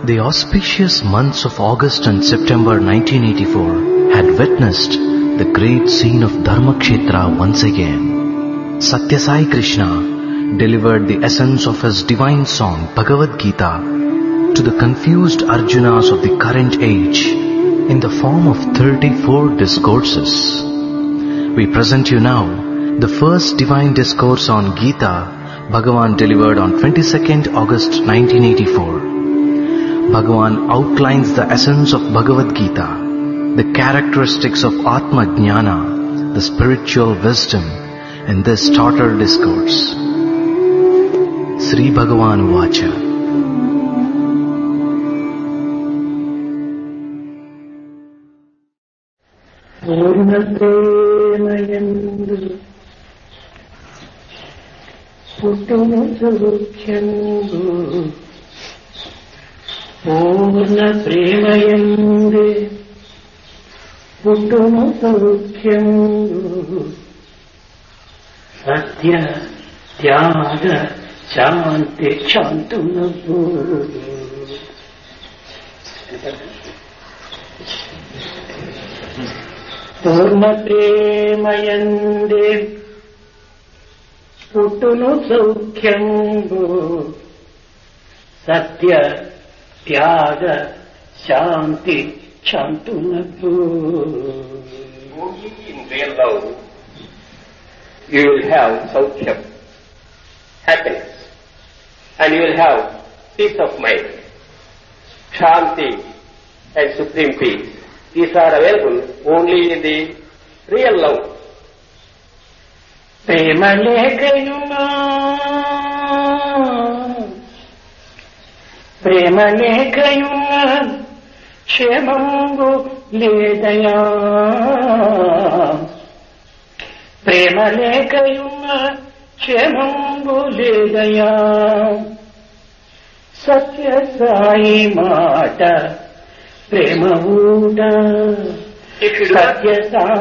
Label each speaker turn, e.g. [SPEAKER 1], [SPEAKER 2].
[SPEAKER 1] The auspicious months of August and September 1984 had witnessed the great scene of Dharmakshetra once again. Satya Sai Krishna delivered the essence of his divine song Bhagavad Gita to the confused Arjunas of the current age in the form of 34 discourses. We present you now the first divine discourse on Gita Bhagavan delivered on 22nd August 1984. Bhagavan outlines the essence of Bhagavad Gita, the characteristics of Atma Jnana, the spiritual wisdom in this starter discourse. Sri Bhagavan Vacha.
[SPEAKER 2] Purna ప్రేమయందే పుట్టును సౌఖ్యంబు Satya Tyaga Shanti శాంతునకు Purna ప్రేమయందే పుట్టును సౌఖ్యంబు Satya Tyaga, Shanti, Chantunatu.
[SPEAKER 3] Only in real love you will have Saukyam, happiness, and you will have peace of mind, Shanti and supreme peace. These are available only in the real love.
[SPEAKER 2] ప్రేమ లేకయున్న క్షేమంబు లేదయా ప్రేమ లేకయున్న క్షేమంబు లేదయా సత్య సాయి మాట ప్రేమ ఊట సత్య సాయి